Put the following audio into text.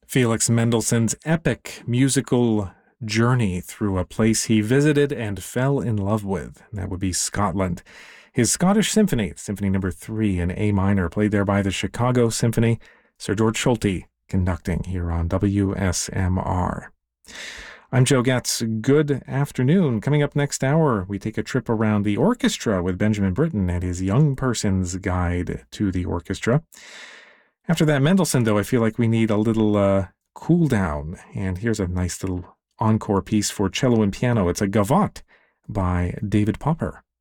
Felix Mendelssohn's epic musical journey through a place he visited and fell in love with. That would be Scotland. His Scottish Symphony, Symphony Number 3 in A minor, played there by the Chicago Symphony. Sir George Solti conducting here on WSMR. I'm Joe Getz. Good afternoon. Coming up next hour, we take a trip around the orchestra with Benjamin Britten and his Young Person's Guide to the Orchestra. After that Mendelssohn, though, I feel like we need a little cool down. And here's a nice little encore piece for cello and piano. It's a Gavotte by David Popper.